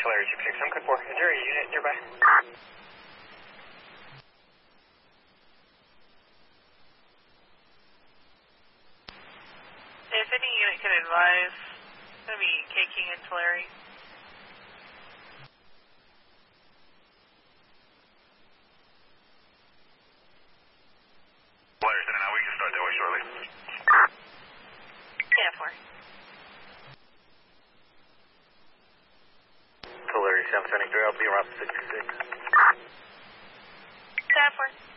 Tulare 667, code 4. Is there a unit nearby? If any unit can advise, it's going to be K-King and Tulare. Tulare, now we can start that way shortly. Yeah, 4. Tulare 773, I'll be around 66. Yeah, 4.